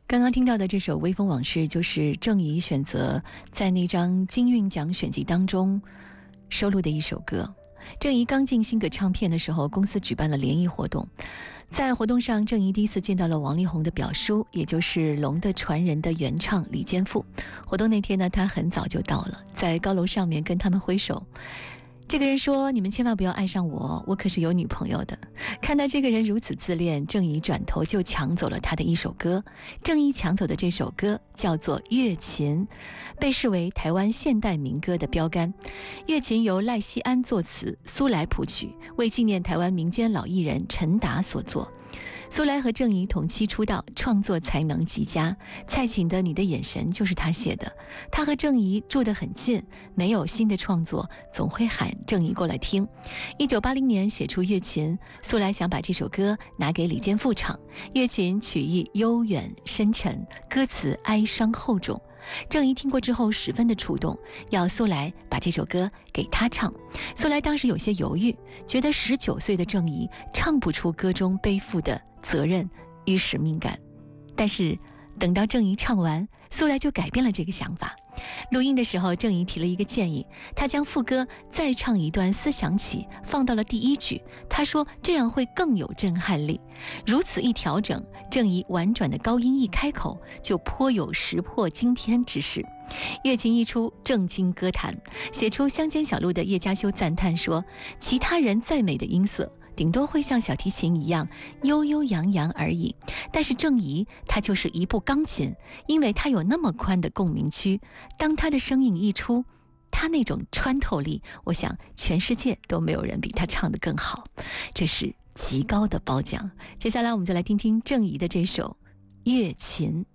刚刚听到的这首《微风往事》，就是郑怡选择在那张金韵奖选集当中收录的一首歌。郑怡刚进新格唱片的时候，公司举办了联谊活动，在活动上，郑怡第一次见到了王力宏的表叔，也就是《龙的传人》的原唱李健富。活动那天呢，他很早就到了，在高楼上面跟他们挥手。这个人说：“你们千万不要爱上我，我可是有女朋友的。”看到这个人如此自恋，郑怡转头就抢走了他的一首歌。郑怡抢走的这首歌叫做《乐琴》，被视为台湾现代民歌的标杆。《乐琴》由赖希安作词，苏来谱曲，为纪念台湾民间老艺人陈达所作。苏来和郑怡同期出道，创作才能极佳。蔡琴的《你的眼神》就是他写的。他和郑怡住得很近，没有新的创作，总会喊郑怡过来听。1980年写出《乐琴》，苏来想把这首歌拿给李健富唱。《乐琴》曲意悠远深沉，歌词哀伤厚重。郑怡听过之后十分的触动，要苏来把这首歌给他唱。苏来当时有些犹豫，觉得19岁的郑怡唱不出歌中背负的责任与使命感。但是等到郑怡唱完，苏来就改变了这个想法。录音的时候，郑怡提了一个建议，他将副歌再唱一段思想起放到了第一句，他说这样会更有震撼力。如此一调整，郑怡婉转的高音一开口，就颇有石破惊天之势。乐琴一出，震惊歌坛。写出《乡间小路》的叶嘉修赞叹说，其他人再美的音色顶多会像小提琴一样悠悠扬扬而已，但是郑怡她就是一部钢琴，因为她有那么宽的共鸣区，当她的声音一出，她那种穿透力，我想全世界都没有人比她唱得更好，这是极高的褒奖。接下来我们就来听听郑怡的这首《乐琴》。